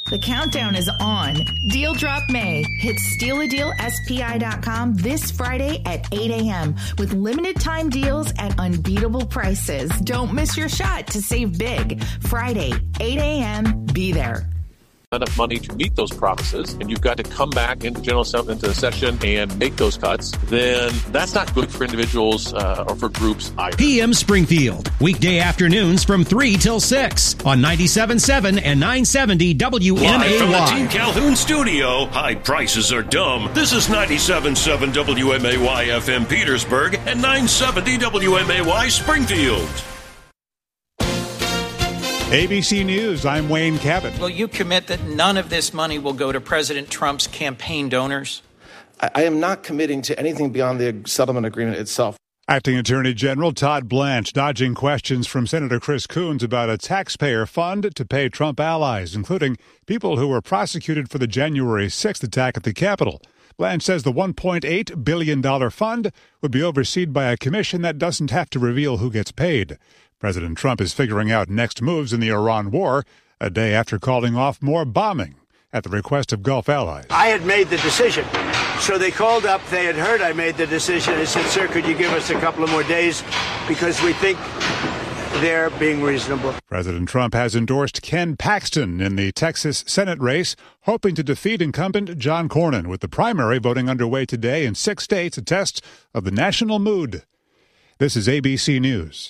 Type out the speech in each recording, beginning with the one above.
The countdown is on. Deal Drop May hits stealadealspi.com this Friday at 8 a.m. with limited time deals at unbeatable prices. Don't miss your shot to save big. Friday, 8 a.m. Be there. Enough money to meet those promises, and you've got to come back into into session and make those cuts, then that's not good for individuals or for groups either. PM Springfield, weekday afternoons from 3 till 6 on 97.7 and 970 WMAY. Live from the Team Calhoun studio, high prices are dumb. This is 97.7 WMAY FM Petersburg and 970 WMAY Springfield. ABC News, I'm Wayne Cabot. Will you commit that none of this money will go to President Trump's campaign donors? I am not committing to anything beyond the settlement agreement itself. Acting Attorney General Todd Blanche dodging questions from Senator Chris Coons about a taxpayer fund to pay Trump allies, including people who were prosecuted for the January 6th attack at the Capitol. Blanche says the $1.8 billion fund would be overseen by a commission that doesn't have to reveal who gets paid. President Trump is figuring out next moves in the Iran war, a day after calling off more bombing at the request of Gulf allies. I had made the decision. So they called up. They had heard I made the decision. They said, sir, could you give us a couple of more days because we think they're being reasonable. President Trump has endorsed Ken Paxton in the Texas Senate race, hoping to defeat incumbent John Cornyn, with the primary voting underway today in 6 states, a test of the national mood. This is ABC News.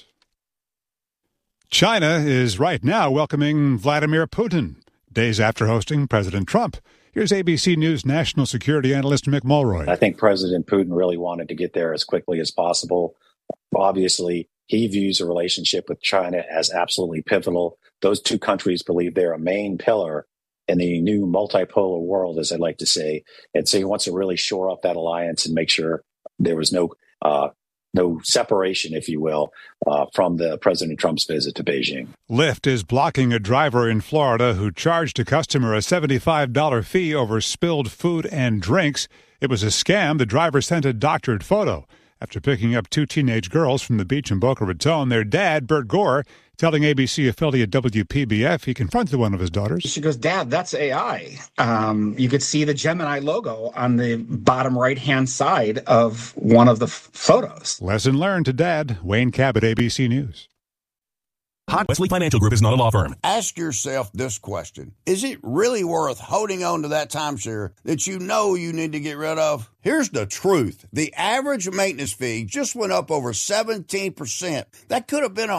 China is right now welcoming Vladimir Putin, days after hosting President Trump. Here's ABC News national security analyst Mick Mulroy. I think President Putin really wanted to get there as quickly as possible. Obviously, he views a relationship with China as absolutely pivotal. Those two countries believe they're a main pillar in the new multipolar world, as I like to say. And so he wants to really shore up that alliance and make sure there was no separation, if you will, from the President Trump's visit to Beijing. Lyft is blocking a driver in Florida who charged a customer a $75 fee over spilled food and drinks. It was a scam. The driver sent a doctored photo. After picking up 2 teenage girls from the beach in Boca Raton, their dad, Bert Gore, telling ABC affiliate WPBF he confronted one of his daughters. She goes, Dad, that's AI. You could see the Gemini logo on the bottom right-hand side of one of the photos. Lesson learned to Dad. Wayne Cabot, ABC News. Wesley Financial Group is not a law firm. Ask yourself this question. Is it really worth holding on to that timeshare that you know you need to get rid of? Here's the truth. The average maintenance fee just went up over 17%. That could have been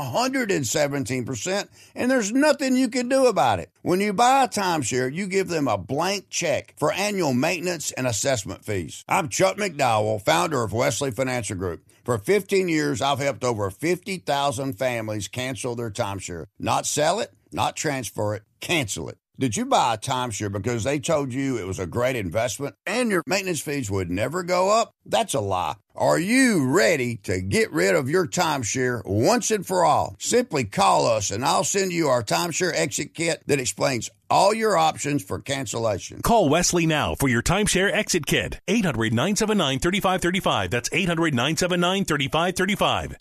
117%, and there's nothing you can do about it. When you buy a timeshare, you give them a blank check for annual maintenance and assessment fees. I'm Chuck McDowell, founder of Wesley Financial Group. For 15 years, I've helped over 50,000 families cancel their timeshare. Not sell it, not transfer it, cancel it. Did you buy a timeshare because they told you it was a great investment and your maintenance fees would never go up? That's a lie. Are you ready to get rid of your timeshare once and for all? Simply call us and I'll send you our timeshare exit kit that explains all your options for cancellation. Call Wesley now for your timeshare exit kit. 800-979-3535. That's 800-979-3535.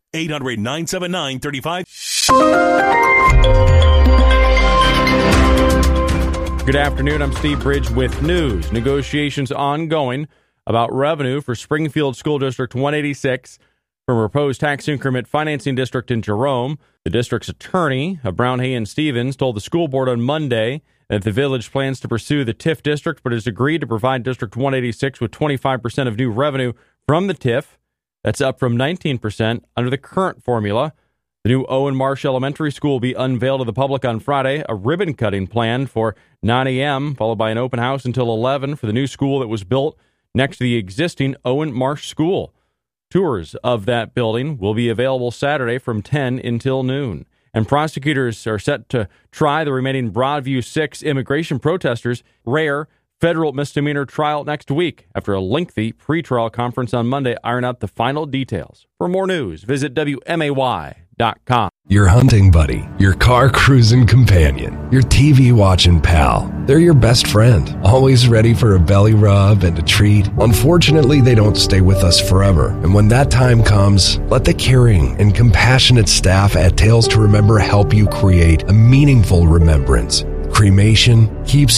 800-979-3535. Good afternoon. I'm Steve Bridge with news. Negotiations ongoing about revenue for Springfield School District 186 from a proposed tax increment financing district in Jerome. The district's attorney, Brown, Hay, and Stevens, told the school board on Monday that the village plans to pursue the TIF district, but has agreed to provide District 186 with 25% of new revenue from the TIF. That's up from 19% under the current formula. The new Owen Marsh Elementary School will be unveiled to the public on Friday, a ribbon cutting planned for 9 a.m., followed by an open house until 11 for the new school that was built next to the existing Owen Marsh School. Tours of that building will be available Saturday from 10 until noon. And prosecutors are set to try the remaining Broadview 6 immigration protesters' rare federal misdemeanor trial next week. After a lengthy pretrial conference on Monday, iron out the final details. For more news, visit WMAY.com. Your hunting buddy, your car cruising companion, your TV watching pal. They're your best friend, always ready for a belly rub and a treat. Unfortunately, they don't stay with us forever. And when that time comes, let the caring and compassionate staff at Tales to Remember help you create a meaningful remembrance. Cremation keeps